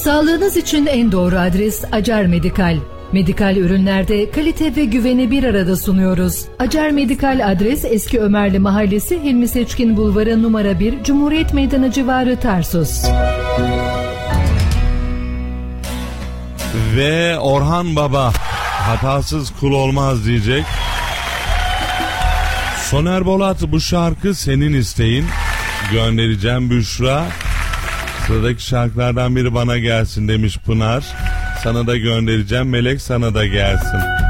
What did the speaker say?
Sağlığınız için en doğru adres Acar Medikal. Medikal ürünlerde kalite ve güveni bir arada sunuyoruz. Acar Medikal adres Eski Ömerli Mahallesi, Hilmi Seçkin Bulvarı numara 1, Cumhuriyet Meydanı civarı, Tarsus. Ve Orhan Baba hatasız kul olmaz diyecek. Soner Bolat, bu şarkı senin isteğin. Göndereceğim Büşra. Sıradaki şarkılardan biri bana gelsin demiş Pınar. Sana da göndereceğim. Melek, sana da gelsin.